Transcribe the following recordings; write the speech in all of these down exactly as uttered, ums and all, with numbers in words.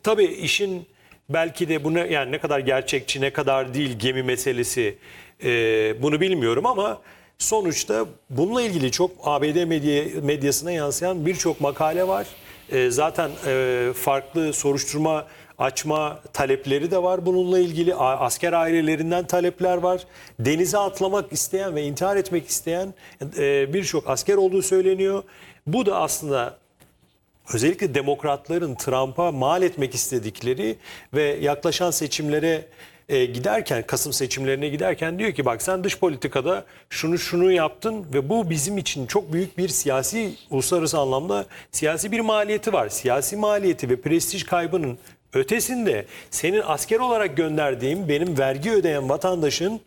tabii işin belki de bunu, yani ne kadar gerçekçi ne kadar değil gemi meselesi, e, bunu bilmiyorum ama sonuçta bununla ilgili çok A B D medya, medyasına yansıyan birçok makale var. E, zaten e, farklı soruşturma açma talepleri de var bununla ilgili. Asker ailelerinden talepler var. Denize atlamak isteyen ve intihar etmek isteyen e, birçok asker olduğu söyleniyor. Bu da aslında özellikle demokratların Trump'a mal etmek istedikleri ve yaklaşan seçimlere e, giderken, Kasım seçimlerine giderken diyor ki bak sen dış politikada şunu şunu yaptın ve bu bizim için çok büyük bir siyasi, uluslararası anlamda siyasi bir maliyeti var. Siyasi maliyeti ve prestij kaybının ötesinde senin asker olarak gönderdiğim, benim vergi ödeyen vatandaşın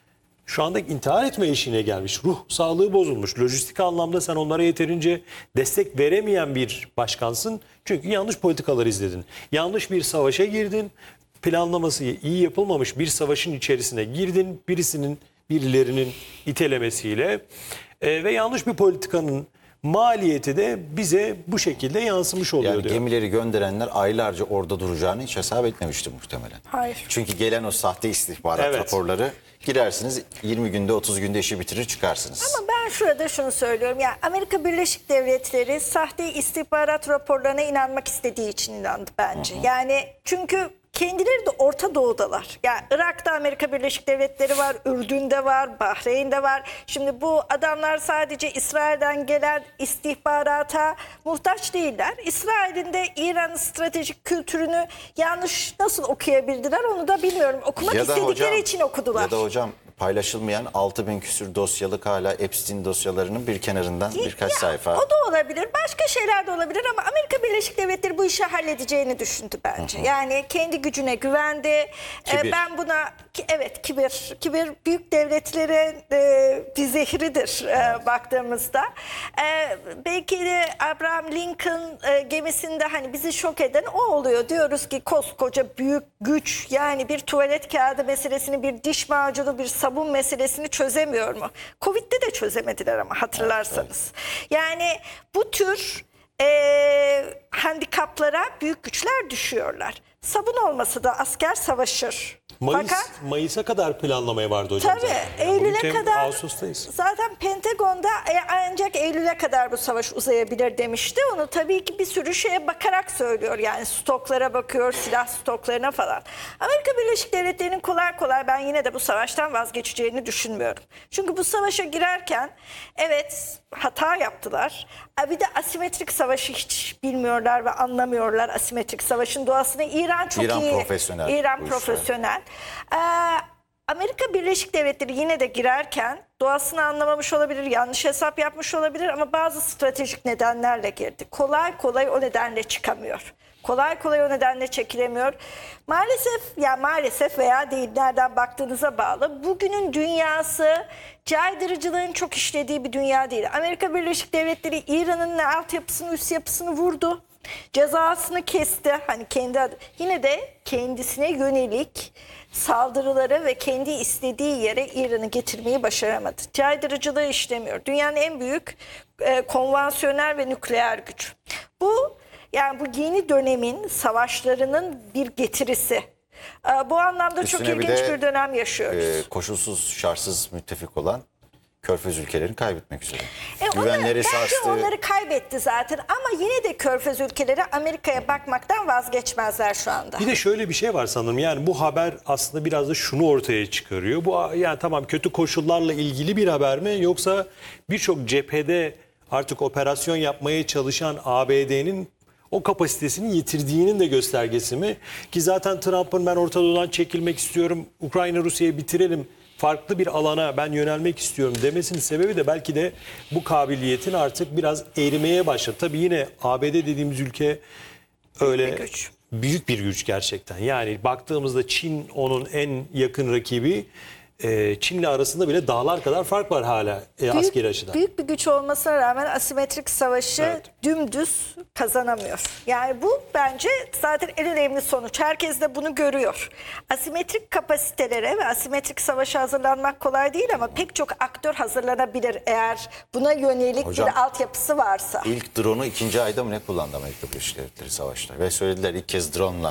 şu anda intihar etme eşiğine gelmiş. Ruh sağlığı bozulmuş. Lojistik anlamda sen onlara yeterince destek veremeyen bir başkansın. Çünkü yanlış politikalar izledin. Yanlış bir savaşa girdin. Planlaması iyi yapılmamış bir savaşın içerisine girdin. Birisinin, birilerinin itelemesiyle e, ve yanlış bir politikanın maliyeti de bize bu şekilde yansımış oluyor Yani diyor. gemileri gönderenler aylarca orada duracağını hiç hesap etmemişti muhtemelen. Hayır. Çünkü gelen o sahte istihbarat Evet. raporları girersiniz yirmi günde otuz günde işi bitirir çıkarsınız. Ama ben şurada şunu söylüyorum. Ya Amerika Birleşik Devletleri sahte istihbarat raporlarına inanmak istediği için inandı bence. Hı hı. Yani çünkü kendileri de Orta Doğu'dalar. Yani Irak'ta Amerika Birleşik Devletleri var, Ürdün'de var, Bahreyn'de var. Şimdi bu adamlar sadece İsrail'den gelen istihbarata muhtaç değiller. İsrail'in de İran'ın stratejik kültürünü yanlış nasıl okuyabildiler onu da bilmiyorum. Okumak istedikleri hocam, için okudular. Ya da hocam paylaşılmayan altı bin küsür dosyalık hala Epstein dosyalarının bir kenarından birkaç Ya, sayfa. O da olabilir. Başka şeyler de olabilir ama Amerika Birleşik Devletleri bu işi halledeceğini düşündü bence. Hı hı. Yani kendi gücüne güvendi. Kibir. Ee, ben buna ki, evet kibir. Kibir büyük devletlere e, bir zehridir e, baktığımızda. E, belki de Abraham Lincoln e, gemisinde hani bizi şok eden o oluyor. Diyoruz ki koskoca büyük güç yani bir tuvalet kağıdı meselesini, bir diş macunu, bir sabun meselesini çözemiyor mu? Covid'de de çözemediler ama hatırlarsanız. Yani bu tür e, handikaplara büyük güçler düşüyorlar. Sabun olması da asker savaşır. Mayıs, Fakat Mayıs'a kadar planlamaya vardı hocam. tabii zaten. Yani Eylül'e bugün kadar Ağustos'tayız. zaten Pentagon'da e, ancak Eylül'e kadar bu savaş uzayabilir demişti. Onu tabii ki bir sürü şeye bakarak söylüyor. Yani stoklara bakıyor, silah stoklarına falan. Amerika Birleşik Devletleri'nin kolay kolay ben yine de bu savaştan vazgeçeceğini düşünmüyorum. Çünkü bu savaşa girerken evet hata yaptılar. Bir de asimetrik savaşı hiç bilmiyorlar ve anlamıyorlar asimetrik savaşın doğasını. İran çok İran iyi. profesyonel İran bu profesyonel. Ee, Amerika Birleşik Devletleri yine de girerken doğasını anlamamış olabilir, yanlış hesap yapmış olabilir ama bazı stratejik nedenlerle girdi. Kolay kolay o nedenle çıkamıyor. Kolay kolay o nedenle çekilemiyor. Maalesef ya maalesef veya değil nereden baktığınıza bağlı. Bugünün dünyası caydırıcılığın çok işlediği bir dünya değil. Amerika Birleşik Devletleri İran'ın altyapısını, üst yapısını vurdu. Cezasını kesti. Hani kendi adı. Yine de kendisine yönelik saldırıları ve kendi istediği yere İran'ı getirmeyi başaramadı. Caydırıcılığı işlemiyor. Dünyanın en büyük e, konvansiyonel ve nükleer güç. Bu yani bu yeni dönemin savaşlarının bir getirisi. E, bu anlamda Üstüne çok bir ilginç de, bir dönem yaşıyoruz. E, koşulsuz şartsız müttefik olan Körfez ülkelerini kaybetmek üzere. E onlar, Güvenleri bence sarstı. onları kaybetti zaten ama yine de Körfez ülkeleri Amerika'ya bakmaktan vazgeçmezler şu anda. Bir de şöyle bir şey var sanırım, yani bu haber aslında biraz da şunu ortaya çıkarıyor. Bu yani tamam kötü koşullarla ilgili bir haber mi, yoksa birçok cephede artık operasyon yapmaya çalışan A B D'nin o kapasitesini yitirdiğinin de göstergesi mi? Ki zaten Trump'ın ben Orta Doğu'dan çekilmek istiyorum, Ukrayna Rusya'yı bitirelim, farklı bir alana ben yönelmek istiyorum demesinin sebebi de belki de bu kabiliyetin artık biraz erimeye başladı. Tabii yine A B D dediğimiz ülke öyle Büyük bir güç. büyük bir güç gerçekten. Yani baktığımızda Çin onun en yakın rakibi. e, Çin'le arasında bile dağlar kadar fark var hala e, askeri açıdan. Büyük bir güç olmasına rağmen asimetrik savaşı Evet. dümdüz kazanamıyor. Yani bu bence zaten en önemli sonuç. Herkes de bunu görüyor. Asimetrik kapasitelere ve asimetrik savaşa hazırlanmak kolay değil ama pek çok aktör hazırlanabilir eğer buna yönelik Hocam, bir altyapısı varsa. İlk drone'u ikinci ayda mı ne kullandı Amerika Birleşik Devletleri savaşta? Ve söylediler ilk kez drone'la